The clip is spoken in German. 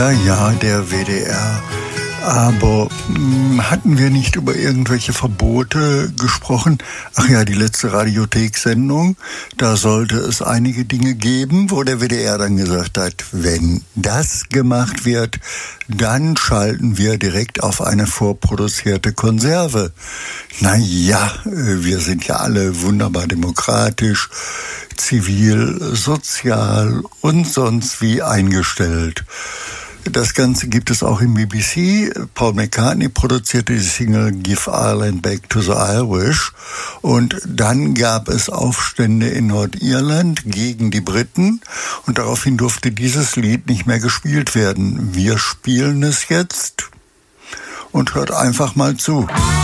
Ja, der WDR. Aber hatten wir nicht über irgendwelche Verbote gesprochen? Ach ja, die letzte Radiothek-Sendung, da sollte es einige Dinge geben, wo der WDR dann gesagt hat, wenn das gemacht wird, dann schalten wir direkt auf eine vorproduzierte Konserve. Na ja, wir sind ja alle wunderbar demokratisch, zivil, sozial und sonst wie eingestellt. Das Ganze gibt es auch im BBC. Paul McCartney produzierte die Single Give Ireland Back to the Irish. Und dann gab es Aufstände in Nordirland gegen die Briten. Und daraufhin durfte dieses Lied nicht mehr gespielt werden. Wir spielen es jetzt und hört einfach mal zu.